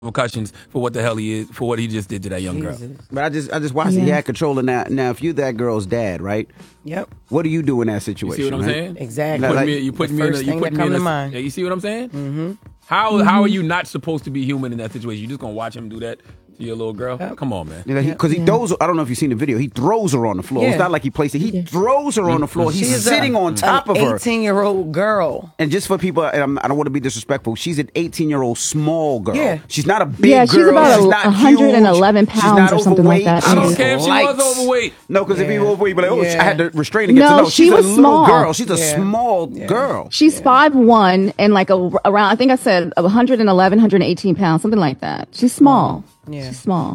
repercussions for what the hell he is, for what he just did to that young girl. But I just watched it. He had control of that. Now, if you're that girl's dad, right? Yep. What do you do in that situation? You see what I'm saying? Exactly. You put me in a. You see what I'm saying? Mm-hmm. How are you not supposed to be human in that situation? You just gonna watch him do that to your little girl? Come on, man. Because he throws. I don't know if you've seen the video. He throws her on the floor. It's not like he placed it. He throws her on the floor. He's sitting on top of her. 18-year-old girl. And just for people, and I don't want to be disrespectful, she's an 18-year-old small girl. Yeah. She's not a big girl. She's about 111 pounds or something like that. I don't care if she was overweight. No, because if he was overweight, you'd be like, I had to restrain against her. No, she she's was a little small. girl. She's a small girl. She's 5'1" and like around, I think I said 111, 118 pounds, something like that. She's small. Yeah. She's small.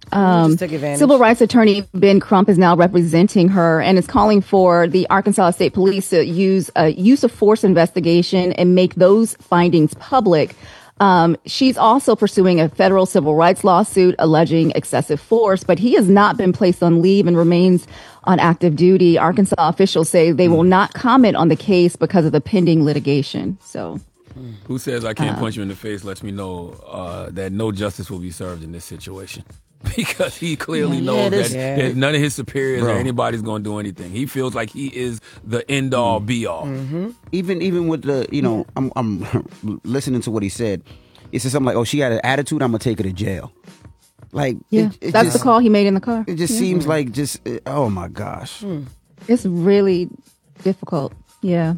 Civil rights attorney Ben Crump is now representing her and is calling for the Arkansas State Police to use a use of force investigation and make those findings public. She's also pursuing a federal civil rights lawsuit alleging excessive force, but he has not been placed on leave and remains on active duty. Arkansas officials say they will not comment on the case because of the pending litigation. So, who says I can't punch you in the face lets me know that no justice will be served in this situation. Because he clearly knows that none of his superiors or anybody's going to do anything. He feels like he is the end all be all. Mm-hmm. Even with the, I'm listening to what he said. He said something like, "Oh, she had an attitude. I'm gonna take her to jail." Like, that's just the call he made in the car. It just seems like oh my gosh, it's really difficult. Yeah.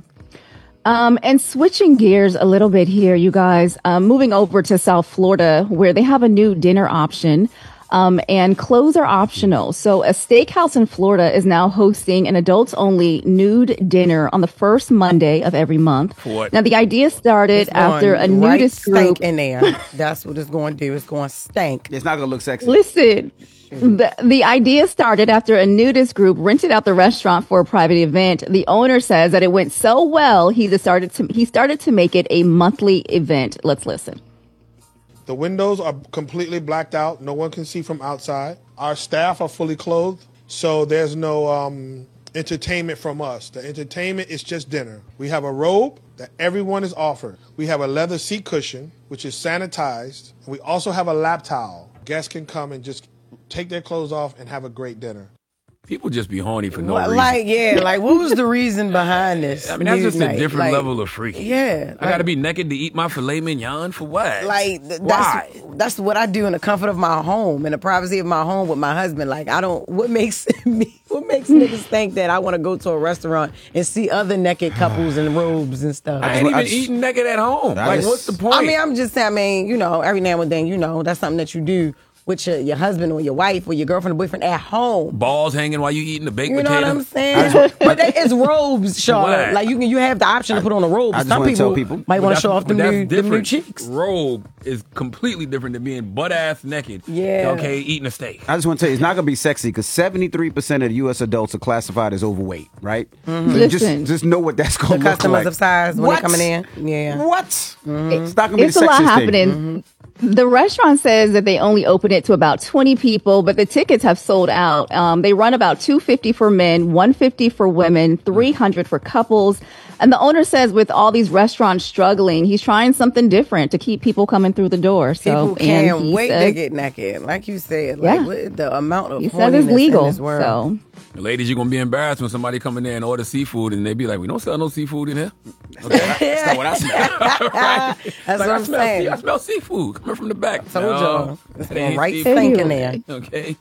And switching gears a little bit here, you guys, moving over to South Florida, where they have a new dinner option. And clothes are optional. So a steakhouse in Florida is now hosting an adults-only nude dinner on the first Monday of every month. What? Now, the idea started after a nudist group. Stank in there. That's what it's going to do. It's going to stank. It's not going to look sexy. Listen, the idea started after a nudist group rented out the restaurant for a private event. The owner says that it went so well, he started to make it a monthly event. Let's listen. The windows are completely blacked out. No one can see from outside. Our staff are fully clothed, so there's no entertainment from us. The entertainment is just dinner. We have a robe that everyone is offered. We have a leather seat cushion, which is sanitized. And we also have a lap towel. Guests can come and just take their clothes off and have a great dinner. People just be horny for no reason. What was the reason behind this? I mean, that's just a different level of freaky. Yeah. I got to be naked to eat my filet mignon for what? Why? That's what I do in the comfort of my home, in the privacy of my home with my husband. What makes niggas think that I want to go to a restaurant and see other naked couples in robes and stuff? I ain't even eating naked at home. What's the point? I mean, I'm just saying, every now and then, that's something that you do with your husband or your wife or your girlfriend or boyfriend at home. Balls hanging while you eating the baked potato. You know what I'm saying? But it's robes, Charlotte. Like you have the option to put on a robe. Some people might want to show off the new cheeks. Robe is completely different than being butt ass naked. Yeah. Okay, eating a steak. I just want to tell you, it's not going to be sexy because 73% of the U.S. adults are classified as overweight, right? Mm-hmm. So just know what that's going to look customers like. of size when they're coming in. Yeah. What? Mm-hmm. It's not going to be the It's a lot sexiest happening. thing. Mm-hmm. The restaurant says that they only open it to about 20 people, but the tickets have sold out. They run about $250 for men, $150 for women, $300 for couples. And the owner says with all these restaurants struggling, he's trying something different to keep people coming through the door. People can't wait to get naked. Like you said, the amount of he says it's legal. So. Ladies, you're going to be embarrassed when somebody come in there and order seafood and they be like, we don't sell no seafood in here. Okay, that's not what I smell. Right? That's what I'm saying. I smell seafood coming from the back. I told y'all. It's right stink in there. Okay.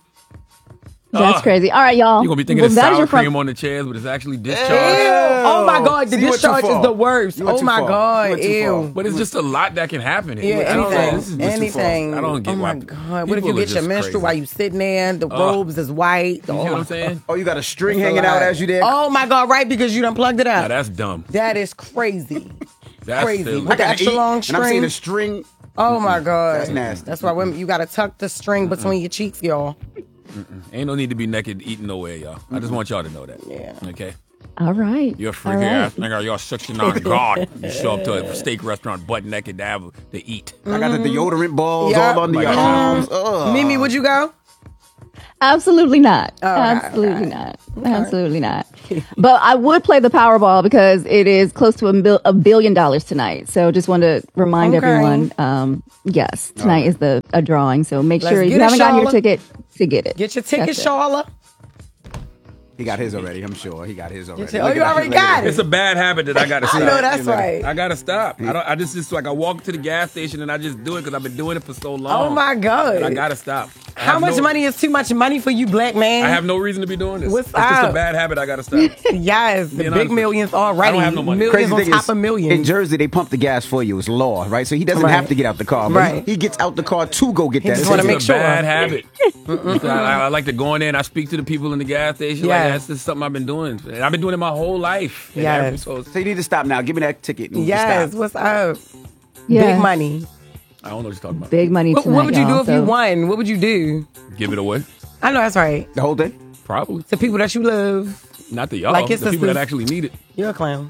That's crazy. All right, y'all. You're going to be thinking it's sour cream on the chairs, but it's actually discharge. Oh, my God. The discharge is the worst. Oh, my God. Ew. But it's just a lot that can happen here. Yeah, anything. I don't get why. Oh, my God. What if you get your menstrual while you sitting there? The robes is white. You know what I'm saying? Oh, you got a string hanging out as you there? Oh, my God. Right, because you done plugged it up. Now, that's dumb. That is crazy. That's crazy. silly. With the extra long string. And I'm seeing the string. Oh, my God. That's nasty. That's why women, you got to tuck the string between your cheeks, y'all. Ain't no need to be naked eating nowhere, y'all. I just want y'all to know that. Yeah. Okay? All right. You're a freaky ass nigga. You're 69 God. You show up to a steak restaurant butt naked to eat. I got the deodorant balls all under your arms. Mimi, would you go? Absolutely not. Oh, Absolutely not. Absolutely not. But I would play the Powerball because it is close to $1 billion tonight. So just want to remind everyone, yes, tonight is a drawing. So make sure if you haven't gotten your ticket to get it. Get your ticket, Charlotte. He got his already. I'm sure he got his already. Oh, you already got it. It's a bad habit that I got to stop. I know that's right. I got to stop. I just like I walk to the gas station and I just do it because I've been doing it for so long. Oh my God. But I got to stop. How much money is too much money for you, black man? I have no reason to be doing this. What's it's just up? a bad habit I got to stop. Yes, the big millions already. I don't have no money. Millions Crazy on top of millions. In Jersey, they pump the gas for you. It's law, right? So he doesn't have to get out the car. But he gets out the car to go get that. Just want to make sure. It's a bad habit. I like to go in there and I speak to the people in the gas station. Yes. Like, that's just something I've been doing. And I've been doing it my whole life. Yes. So you need to stop now. Give me that ticket. Yes, Stop. what's up? Yes. Big money. I don't know what you're talking about. Big money tonight, What would you do y'all, if you won? What would you do? Give it away. I know that's right. The whole thing? Probably. To people that you love. Not the y'all. Like the his people that sisters. actually need it. You're a clown.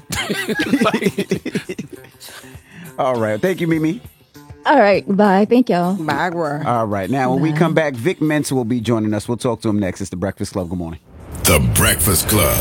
All right. Thank you, Mimi. All right. Bye. Thank y'all. Bye, girl. All right. Now, when we come back, Vic Mensa will be joining us. We'll talk to him next. It's The Breakfast Club. Good morning. The Breakfast Club.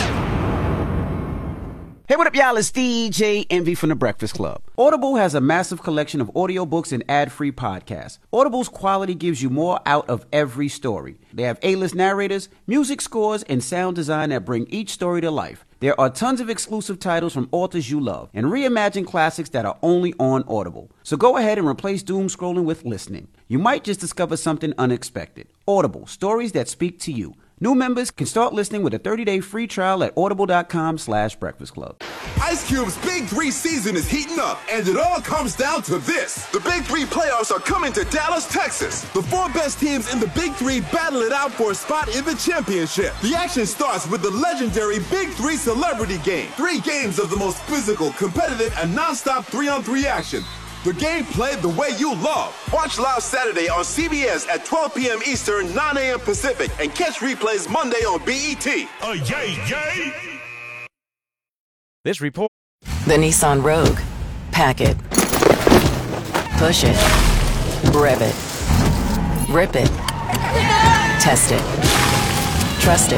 Hey, what up, y'all? It's DJ Envy from The Breakfast Club. Audible has a massive collection of audiobooks and ad-free podcasts. Audible's quality gives you more out of every story. They have A-list narrators, music scores, and sound design that bring each story to life. There are tons of exclusive titles from authors you love and reimagine classics that are only on Audible. So go ahead and replace doom scrolling with listening. You might just discover something unexpected. Audible, stories that speak to you. New members can start listening with a 30-day free trial at audible.com/breakfast club. Ice Cube's Big 3 season is heating up, and it all comes down to this. The Big 3 playoffs are coming to Dallas, Texas. The 4 best teams in the Big 3 battle it out for a spot in the championship. The action starts with the legendary Big 3 Celebrity Game. 3 games of the most physical, competitive, and non-stop 3-on-3 action. The game played the way you love. Watch live Saturday on CBS at 12 p.m. Eastern, 9 a.m. Pacific, and catch replays Monday on BET. Yay! This report. The Nissan Rogue. Pack it. Push it. Rev it. Rip it. Test it. Trust it.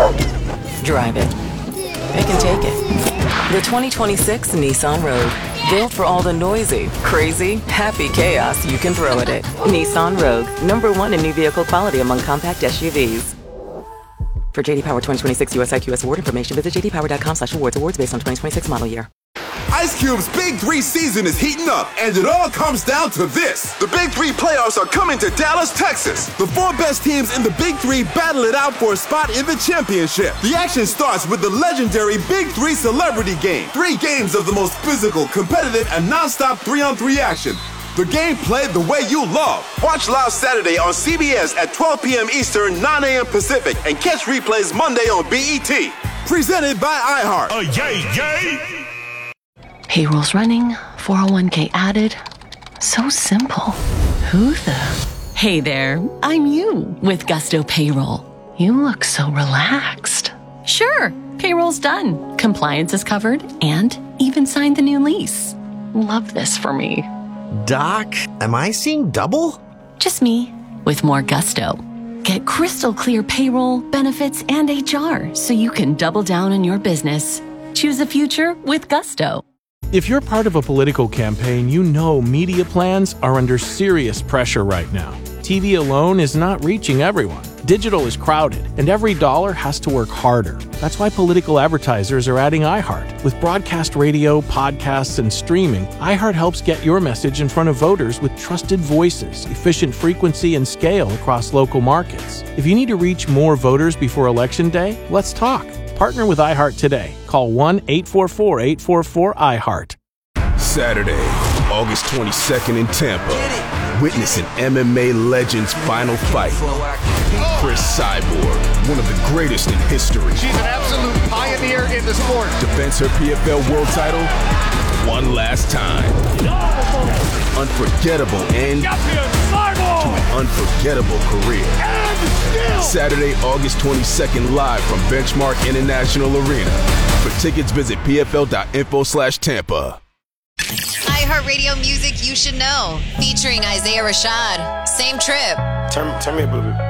Drive it. Pick and take it. The 2026 Nissan Rogue. Built for all the noisy, crazy, happy chaos you can throw at it. Nissan Rogue. #1 in new vehicle quality among compact SUVs. For JD Power 2026 US IQS award information, visit jdpower.com/awards. Awards based on 2026 model year. Ice Cube's Big 3 season is heating up, and it all comes down to this. The Big 3 playoffs are coming to Dallas, Texas. The 4 best teams in the Big 3 battle it out for a spot in the championship. The action starts with the legendary Big 3 Celebrity Game. 3 games of the most physical, competitive, and non-stop 3-on-3 action. The game played the way you love. Watch live Saturday on CBS at 12 p.m. Eastern, 9 a.m. Pacific, and catch replays Monday on BET. Presented by iHeart. Yay! Payroll's running, 401k added. So simple. Who the? Hey there, I'm you with Gusto Payroll. You look so relaxed. Sure, payroll's done. Compliance is covered and even signed the new lease. Love this for me. Doc, am I seeing double? Just me with more gusto. Get crystal clear payroll, benefits, and HR so you can double down on your business. Choose the future with Gusto. If you're part of a political campaign, you know media plans are under serious pressure right now. TV alone is not reaching everyone. Digital is crowded, and every dollar has to work harder. That's why political advertisers are adding iHeart. With broadcast radio, podcasts, and streaming, iHeart helps get your message in front of voters with trusted voices, efficient frequency, and scale across local markets. If you need to reach more voters before Election Day, let's talk. Partner with iHeart today. Call 1-844-844-iHeart. Saturday, August 22nd in Tampa. Witness an MMA legend's final fight. Chris Cyborg, one of the greatest in history. She's an absolute pioneer in the sport. Defends her PFL world title one last time. Unforgettable end to an unforgettable career. Saturday, August 22nd, live from Benchmark International Arena. For tickets, visit pfl.info/Tampa. iHeartRadio music you should know. Featuring Isaiah Rashad. Same trip. Turn me up a little bit.